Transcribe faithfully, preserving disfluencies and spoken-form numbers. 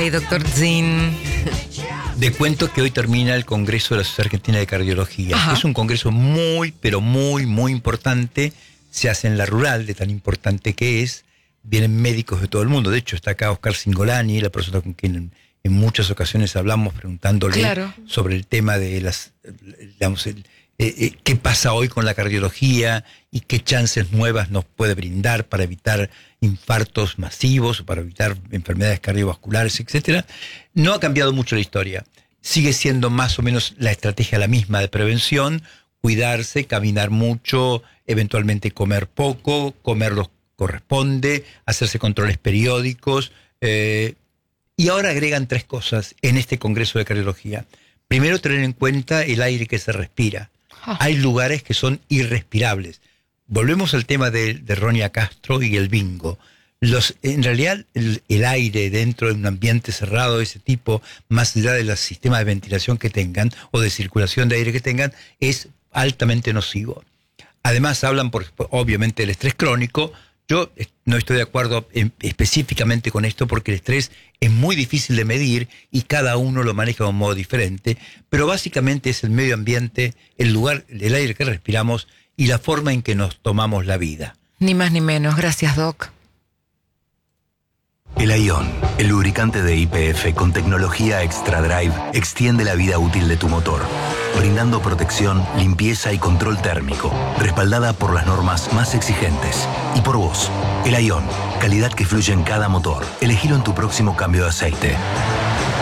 hay, doctor Zin? De cuento que hoy termina el Congreso de la Sociedad Argentina de Cardiología. Ajá. Es un congreso muy, pero muy, muy importante. Se hace en la rural, de tan importante que es. Vienen médicos de todo el mundo. De hecho, está acá Oscar Cingolani, la persona con quien en, en muchas ocasiones hablamos, preguntándole claro. sobre el tema de las, digamos, el, eh, eh, qué pasa hoy con la cardiología y qué chances nuevas nos puede brindar para evitar infartos masivos, para evitar enfermedades cardiovasculares, etcétera. No ha cambiado mucho la historia. Sigue siendo más o menos la estrategia la misma de prevención, cuidarse, caminar mucho, eventualmente comer poco, comer los corresponde, hacerse controles periódicos, eh, y ahora agregan tres cosas en este Congreso de Cardiología. Primero, tener en cuenta el aire que se respira. Oh. Hay lugares que son irrespirables. Volvemos al tema de, de Ronia Castro y el bingo. Los, en realidad, el, el aire dentro de un ambiente cerrado de ese tipo, más allá de los sistemas de ventilación que tengan o de circulación de aire que tengan, es altamente nocivo. Además, hablan, por, obviamente, del estrés crónico. Yo no estoy de acuerdo en, específicamente con esto porque el estrés es muy difícil de medir y cada uno lo maneja de un modo diferente, pero básicamente es el medio ambiente, el lugar, el aire que respiramos y la forma en que nos tomamos la vida. Ni más ni menos. Gracias, Doc. El Ion, el lubricante de Y P F con tecnología Extra Drive, extiende la vida útil de tu motor, brindando protección, limpieza y control térmico, respaldada por las normas más exigentes. Y por vos, el Ion, calidad que fluye en cada motor. Elegilo en tu próximo cambio de aceite.